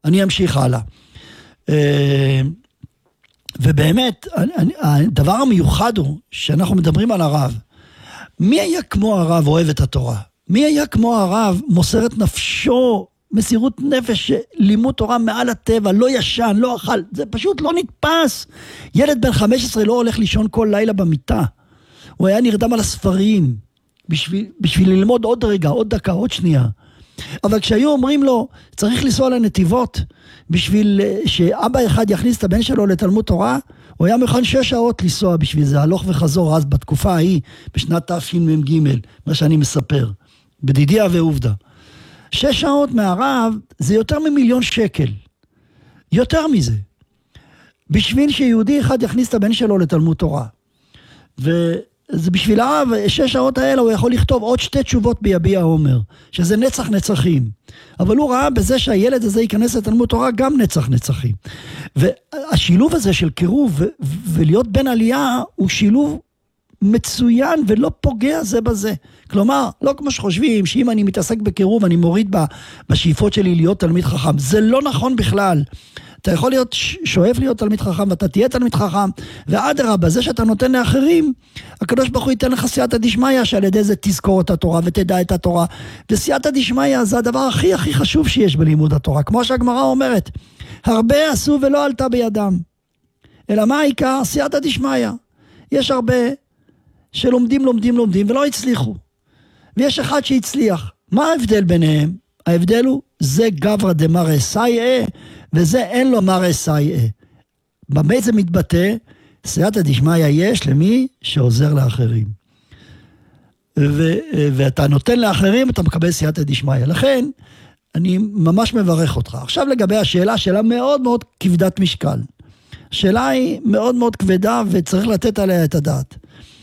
אני אמשיך הלאה. ובאמת, הדבר המיוחד הוא, שאנחנו מדברים על הרב, מי היה כמו הרב אוהב את התורה? מי היה כמו הרב מוסר את נפשו, מסירות נפש, לימוד תורה מעל הטבע, לא ישן, לא אכל, זה פשוט לא נתפס. ילד בן 15 לא הולך לישון כל לילה במיטה. הוא היה נרדם על הספרים, בשביל ללמוד עוד רגע, עוד דקה, עוד שנייה. אבל כשהיו אומרים לו, צריך לנסוע לנתיבות, בשביל שאבא אחד יכניס את הבן שלו לתלמוד תורה, הוא היה מוכן 6 שעות לנסוע בשביל זה, הלוך וחזור, אז בתקופה ההיא, בשנת תשמ"ג, מה שאני מספר, בדידיה ועובדה. 6 שעות מהרב, זה יותר מ1,000,000 שקל. יותר מזה. בשביל שיהודי אחד יכניס את הבן שלו לתלמוד תורה. וזה בשביל הרב, 6 שעות האלה הוא יכול לכתוב עוד 2 תשובות ביביע עומר, שזה נצח נצחים. אבל הוא ראה בזה שהילד הזה ייכנס לתלמוד תורה גם נצח נצחים. והשילוב הזה של קירוב ולהיות בן עלייה הוא שילוב מצוין ולא פוגע זה בזה. כלומר, לא כמו שחושבים שאם אני מתעסק בקירוב אני מוריד בשאיפות שלי להיות תלמיד חכם. זה לא נכון בכלל. אתה יכול להיות שואף להיות תלמיד חכם, ואתה תהיה תלמיד חכם, ואדרבה, זה שאתה נותן לאחרים, הקדוש ברוך הוא ייתן לך סייעתא דשמיא, שעל ידי זה תזכור את התורה ותדע את התורה, וסייעתא דשמיא זה הדבר הכי הכי חשוב שיש בלימוד התורה, כמו שהגמרא אומרת, הרבה עשו ולא עלתה בידם, אלא מה העיקר? סייעתא דשמיא. יש הרבה שלומדים ולא הצליחו, ויש אחד שהצליח. מה ההבדל ביניהם? ההבדל הוא, זה גברא דמרא סייעא, וזה אין לו מרא סייעא. במה זה מתבטא? סייעתא דשמיא יש למי שעוזר לאחרים. ואתה נותן לאחרים, אתה מקבל סייעתא דשמיא. לכן, אני ממש מברך אותך. עכשיו לגבי השאלה, שאלה מאוד מאוד כבדת משקל. השאלה היא מאוד מאוד כבדה, וצריך לתת עליה את הדעת.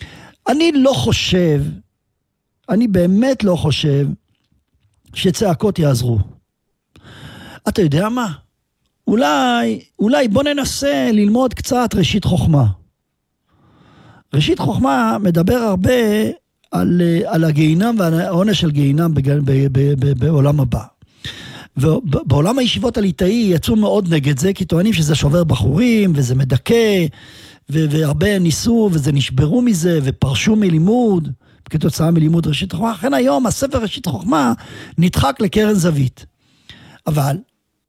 אני באמת לא חושב, שצעקות יעזרו. אתה יודע מה? אולי בוא ננסה ללמוד קצת ראשית חוכמה. ראשית חוכמה מדבר הרבה על הגיהינם ועל העונש של גיהינם בעולם הבא. ובעולם הישיבות הליטאי יצאו מאוד נגד זה, כי טוענים שזה שובר בחורים וזה מדכא, והרבה ניסו וזה נשברו מזה ופרשו מלימוד, כתוצאה מלימוד ראשית חוכמה. לכן היום הספר ראשית חוכמה נדחק לקרן זווית. אבל